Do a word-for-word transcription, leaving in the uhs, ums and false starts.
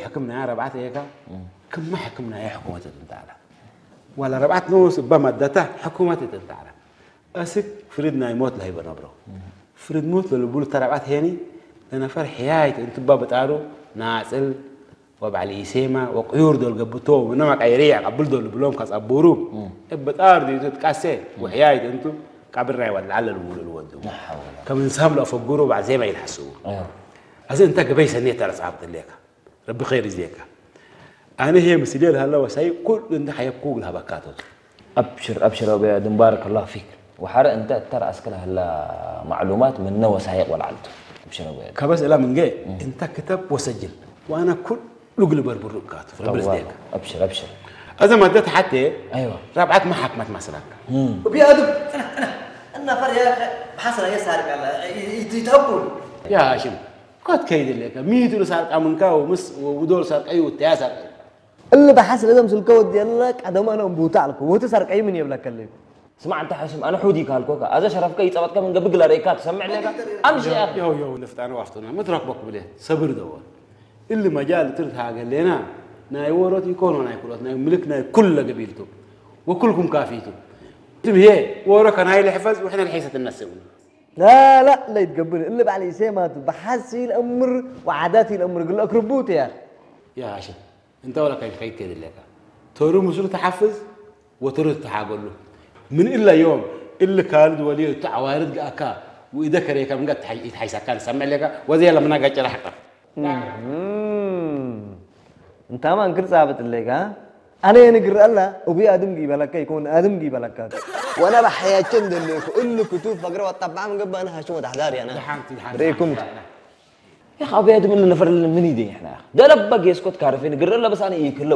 حكمنا يا ربعت هيك كم ما حكمنا يا حكومة تنتعلا ولا ربعت نوس بمدته حكومة تنتعلا أسك فريدنا يموت له بنبره فريد موت لو بقول ترى ربعت هني أنا فرح حياة أنت بابا تعالوا ناسل وبعلي سيما وقيور دول قبطوه ونمك عيريع قبل دول بلوم كاس أبورو إبتار دي تتكاسي وحياة أنتو قبل رأي ولا على الأول الودو كم إنسان لا فجروا بعد زي ما يلحسوا أزين أنت قبيس النية ترى صعبت ليك ربي خير يزيك أنا هي مسؤولية هلا وساي كل أنت حيبقوا لها بكاتو أبشر أبشر أبي أدم بارك الله فيك وحرق أنت ترى أسكنها هلا معلومات من نوى سايق ولا علته أبشر أبي كبس لا من جاي أنت كتب وسجل وأنا كل لقل بربر كاتو ربي يزيك أبشر أبشر هذا ما دت حتى أيوة ربعت ما حكمت مثلا وبي أدم أنا أنا أنا فريا حصل يسارك على يتهبل يا هاشم قد كيد لك ميتو سارق امنكا ومس ودول سارق اي وتيا سارق اللي بحصل ادم سلكود ديالك ادم انا مبوتالك وتسرق اي من يبلك كلي اسمع انت حاشم انا حودي قالكوكا هذا شرفك يصبتك من قبل ريكات سمع لك امشي يا اخي يو يو لفت انا وافتنا ما تركبك بليه صبر دور اللي مجال ترت حاجه لنا ناي ورات يكونوا ناي كلات ناي ملكنا كل قبيلته وكلكم كافيته هي وراك انا هاي اللي حفظ واحنا الحيسه الناس لا لا لا يتقبل اللي بعلي سيمات بحسي الامر وعاداتي الامر يقول لك ربوت يا يا هاشم انت ولا كيف خيط كده لك تورو مسؤول تحفز وترد تحاقل له من الا يوم اللي كالد ولي تعوارد اكا واذا كري كم قد يتحيس كان سمع لك وزي لما نقا جرى حقه انت ما انكر ثابت لك ها انا نقر الله وبي ادم جيب لك يكون ادم جيب لك وانا بحياتي اللي كل كتب فقره والطبعه من قبل انا هشوف تحذاري انا ريكم يا اخي ابي ادم اللي نفر من يدي احنا ده لبق يسكت كارفين قر له بس انا يكلب